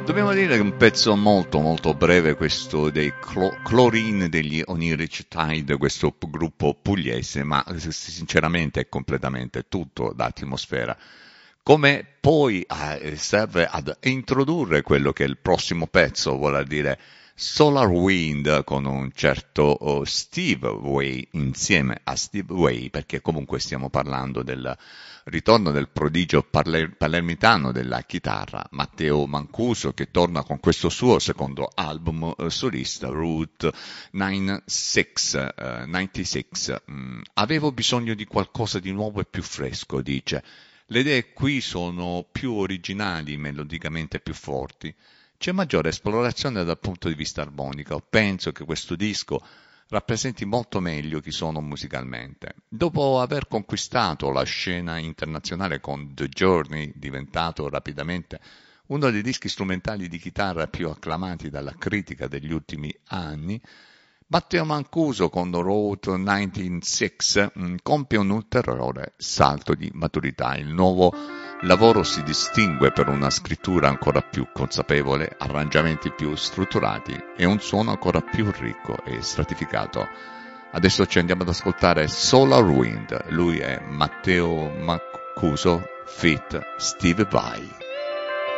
Dobbiamo dire che è un pezzo molto molto breve questo dei Chlorine degli Oniric Tide, questo gruppo pugliese, ma sinceramente è completamente tutto d'atmosfera. Come poi serve ad introdurre quello che è il prossimo pezzo, vuol dire Solar Wind con un certo Steve Vai insieme a Steve Vai, perché comunque stiamo parlando del ritorno del prodigio palermitano della chitarra, Matteo Mancuso, che torna con questo suo secondo album solista, Route 96. 96. Avevo bisogno di qualcosa di nuovo e più fresco, dice. Le idee qui sono più originali, melodicamente più forti. C'è maggiore esplorazione dal punto di vista armonico. Penso che questo disco rappresenti molto meglio chi sono musicalmente. Dopo aver conquistato la scena internazionale con The Journey, diventato rapidamente uno dei dischi strumentali di chitarra più acclamati dalla critica degli ultimi anni, Matteo Mancuso con Road 196 compie un ulteriore salto di maturità. Il nuovo lavoro si distingue per una scrittura ancora più consapevole, arrangiamenti più strutturati e un suono ancora più ricco e stratificato. Adesso ci andiamo ad ascoltare Solar Wind. Lui è Matteo Mancuso feat. Steve Vai.